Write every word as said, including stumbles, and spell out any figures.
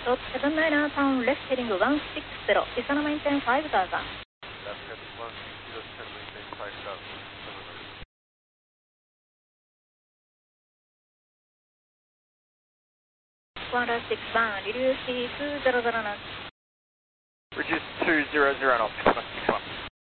approach seven niner pound left heading one six zero, descend maintain five thousand. Left heading one six zero, descend maintain five thousand. one six one, reduce two zero zero knots. Reduce two zero zero knots.